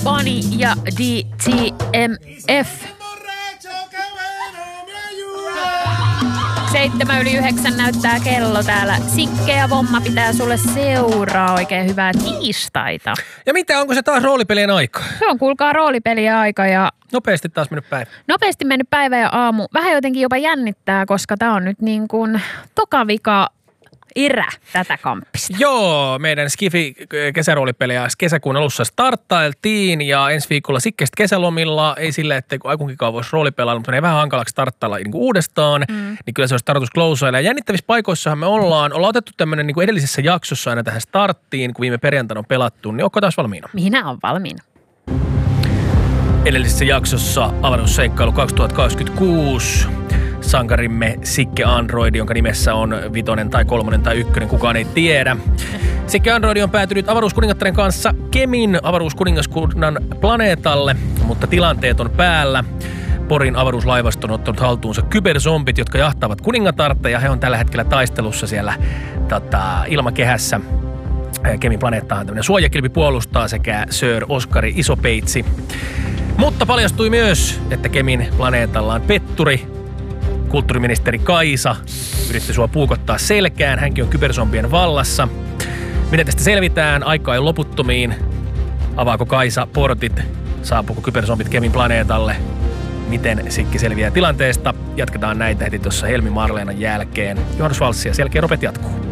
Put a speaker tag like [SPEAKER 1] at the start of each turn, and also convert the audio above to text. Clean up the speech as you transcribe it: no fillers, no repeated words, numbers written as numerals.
[SPEAKER 1] Bunny ja DTMF. 7:09 näyttää kello täällä. Sikke ja Vomma pitää sulle seuraa. Oikein hyvää tiistaita.
[SPEAKER 2] Ja mitä, onko se taas roolipelien aika?
[SPEAKER 1] Se on kuulkaa roolipelien aika ja...
[SPEAKER 2] Nopeasti taas mennyt päivä.
[SPEAKER 1] Nopeasti mennyt päivä ja aamu. Vähän jotenkin jopa jännittää, koska tää on nyt niin kuin tokavika erä tätä kamppista.
[SPEAKER 2] Joo, meidän Skifi-kesäroolipelejä kesäkuun alussa starttailtiin ja ensi viikolla Sikkestä kesälomilla. Ei sille, että kun aikunkikaan voisi roolipelaa, mutta menee vähän hankalaksi starttailla niin kuin uudestaan. Niin kyllä se olisi tarkoitus closeilla. Ja jännittävissä paikoissahan me ollaan otettu tämmöinen niin kuin edellisessä jaksossa aina tähän starttiin, kun viime perjantaina on pelattu. Niin ootko taas valmiina?
[SPEAKER 1] Minä olen valmiina.
[SPEAKER 2] Edellisessä jaksossa avaruusseikkailu 2026. Sankarimme Sikke Android, jonka nimessä on 5 tai 3 tai 1, kukaan ei tiedä. Sikke Android on päätynyt avaruuskuningattaren kanssa Kemin avaruuskuningaskunnan planeetalle, mutta tilanteet on päällä. Porin avaruuslaivasto on ottanut haltuunsa kyberzombit, jotka jahtavat kuningatarta, ja he on tällä hetkellä taistelussa siellä ilmakehässä. Kemin planeettahan tämmöinen suojakilpi puolustaa sekä Sir Oskari Isopeitsi. Mutta paljastui myös, että Kemin planeetalla on petturi. Kulttuuriministeri Kaisa yritti sua puukottaa selkään. Hänkin on kyberzombien vallassa. Miten tästä selvitään? Aikaa ei loputtomiin. Avaako Kaisa portit? Saapuuko kyberzombit Kemin planeetalle? Miten Sikki selviää tilanteesta? Jatketaan näitä heti tuossa Helmi Marleenan jälkeen. Johannes Valssi ja sen jälkeen Ropet jatkuu.